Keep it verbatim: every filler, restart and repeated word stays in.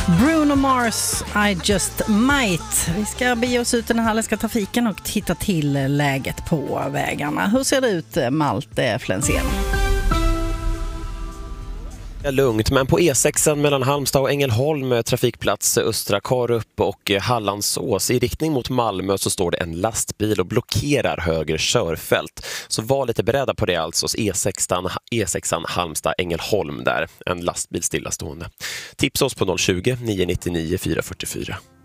Bruno Mars, I just might. Vi ska bege oss ut i den halländska trafiken och titta till läget på vägarna. Hur ser det ut, Malte Flensén? Lugnt, men på E sex mellan Halmstad och Ängelholm, trafikplats Östra Karup och Hallandsås i riktning mot Malmö, så står det en lastbil och blockerar höger körfält. Så var lite beredda på det alltså, E sex, E sex Halmstad Ängelholm där, en lastbil stillastående. Tipsa oss på noll tjugo, nio nio nio, fyra fyra fyra.